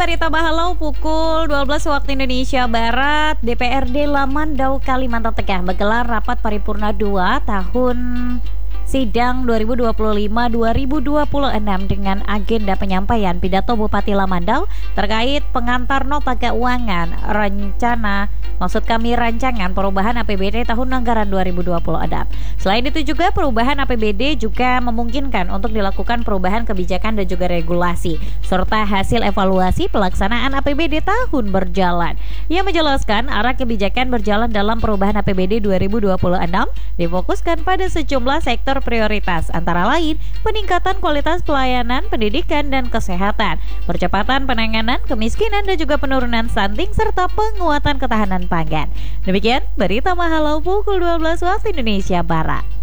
Berita Bahalau pukul 12 waktu Indonesia Barat. DPRD Lamandau, Kalimantan Tengah menggelar rapat paripurna 2 tahun sidang 2025-2026 dengan agenda penyampaian pidato Bupati Lamandau terkait pengantar nota keuangan rancangan perubahan APBD tahun anggaran 2026. Selain itu juga perubahan APBD juga memungkinkan untuk dilakukan perubahan kebijakan dan juga regulasi serta hasil evaluasi pelaksanaan APBD tahun berjalan. Ia menjelaskan arah kebijakan berjalan dalam perubahan APBD 2026 difokuskan pada sejumlah sektor prioritas, antara lain peningkatan kualitas pelayanan, pendidikan dan kesehatan, percepatan penanganan kemiskinan dan juga penurunan stunting serta penguatan ketahanan pangan. Demikian berita Bahalau pukul 12 waktu Indonesia Barat.